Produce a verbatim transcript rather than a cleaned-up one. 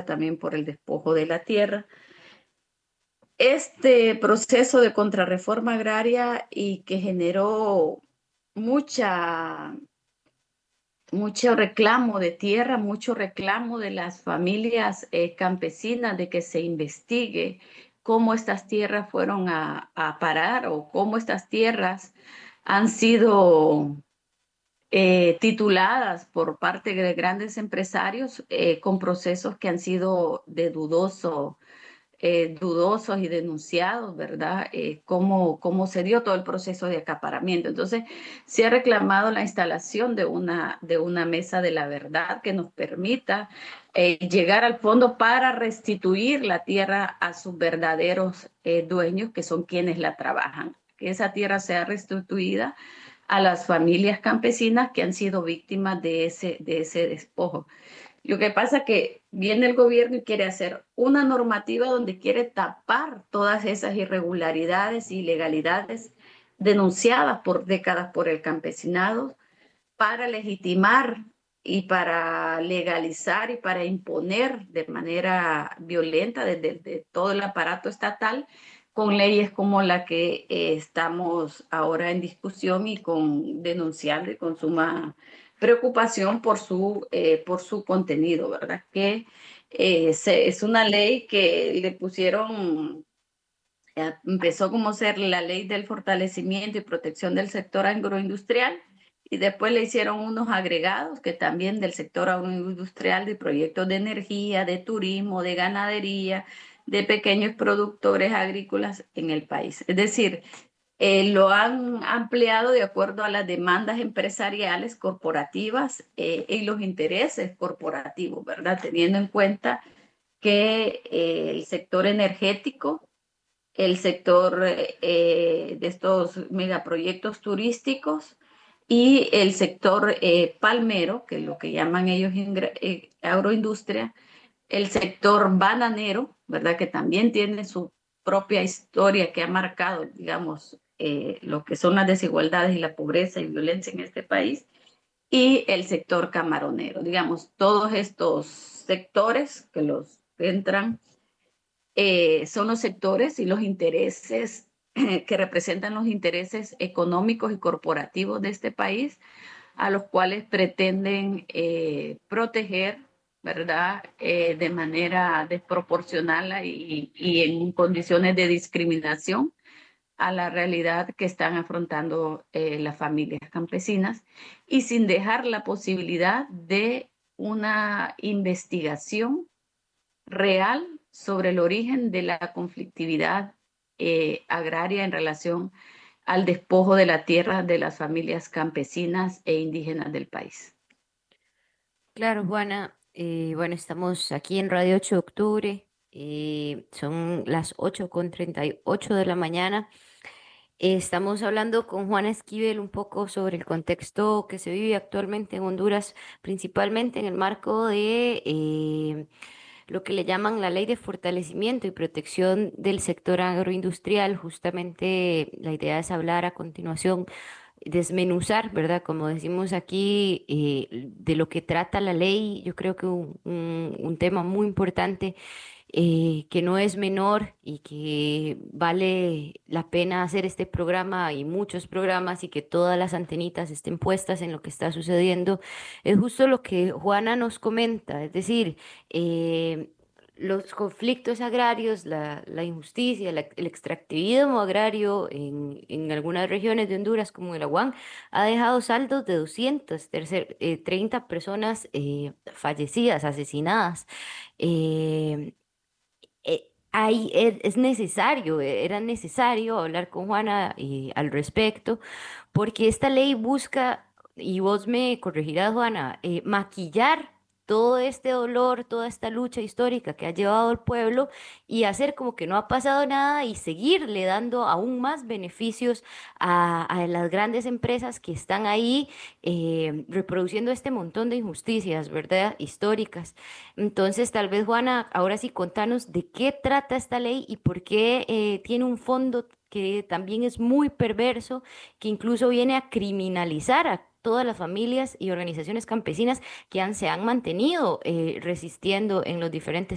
también por el despojo de la tierra. Este proceso de contrarreforma agraria y que generó mucha, mucho reclamo de tierra, mucho reclamo de las familias eh, campesinas de que se investigue cómo estas tierras fueron a, a parar o cómo estas tierras han sido eh, tituladas por parte de grandes empresarios eh, con procesos que han sido de dudoso eh, dudosos y denunciados, ¿verdad? Eh, cómo, cómo se dio todo el proceso de acaparamiento. Entonces, se ha reclamado la instalación de una, de una mesa de la verdad que nos permita eh, llegar al fondo para restituir la tierra a sus verdaderos eh, dueños, que son quienes la trabajan. Que esa tierra sea restituida a las familias campesinas que han sido víctimas de ese, de ese despojo. Lo que pasa es que viene el gobierno y quiere hacer una normativa donde quiere tapar todas esas irregularidades y ilegalidades denunciadas por décadas por el campesinado para legitimar y para legalizar y para imponer de manera violenta desde, desde todo el aparato estatal con leyes como la que eh, estamos ahora en discusión y con denunciando y con suma preocupación por su, eh, por su contenido, ¿verdad? Que eh, se, es una ley que le pusieron, eh, empezó como ser la ley del fortalecimiento y protección del sector agroindustrial y después le hicieron unos agregados que también del sector agroindustrial, de proyectos de energía, de turismo, de ganadería, de pequeños productores agrícolas en el país. Es decir, eh, lo han ampliado de acuerdo a las demandas empresariales corporativas eh, y los intereses corporativos, ¿verdad? Teniendo en cuenta que eh, el sector energético, el sector eh, de estos megaproyectos turísticos y el sector eh, palmero, que es lo que llaman ellos eh, agroindustria, el sector bananero, ¿verdad? Que también tiene su propia historia que ha marcado, digamos, eh, lo que son las desigualdades y la pobreza y violencia en este país, y el sector camaronero. Digamos, todos estos sectores que los entran eh, son los sectores y los intereses eh, que representan los intereses económicos y corporativos de este país, a los cuales pretenden eh, proteger, ¿verdad? Eh, de manera desproporcional y, y en condiciones de discriminación a la realidad que están afrontando eh, las familias campesinas y sin dejar la posibilidad de una investigación real sobre el origen de la conflictividad eh, agraria en relación al despojo de la tierra de las familias campesinas e indígenas del país. Claro, Juana. Eh, bueno, estamos aquí en Radio ocho de octubre. Eh, son las ocho con treinta y ocho de la mañana. Eh, estamos hablando con Juana Esquivel un poco sobre el contexto que se vive actualmente en Honduras, principalmente en el marco de eh, lo que le llaman la Ley de Fortalecimiento y Protección del Sector Agroindustrial. Justamente la idea es hablar a continuación, desmenuzar, ¿verdad? Como decimos aquí, eh, de lo que trata la ley. Yo creo que un, un- un tema muy importante, eh, que no es menor y que vale la pena hacer este programa y muchos programas y que todas las antenitas estén puestas en lo que está sucediendo, es justo lo que Juana nos comenta, es decir, eh, los conflictos agrarios, la, la injusticia, la- el extractivismo agrario en, en algunas regiones de Honduras, como el Aguán, ha dejado saldos de doscientas tercer- eh, treinta personas eh, fallecidas, asesinadas. Eh, eh, ahí es, es necesario, eh, era necesario hablar con Juana eh, al respecto, porque esta ley busca, y vos me corregirás, Juana, eh, maquillar todo este dolor, toda esta lucha histórica que ha llevado al pueblo y hacer como que no ha pasado nada y seguirle dando aún más beneficios a, a las grandes empresas que están ahí eh, reproduciendo este montón de injusticias, ¿verdad? Históricas. Entonces, tal vez, Juana, ahora sí contanos de qué trata esta ley y por qué eh, tiene un fondo que también es muy perverso, que incluso viene a criminalizar a todas las familias y organizaciones campesinas que han, se han mantenido eh, resistiendo en los diferentes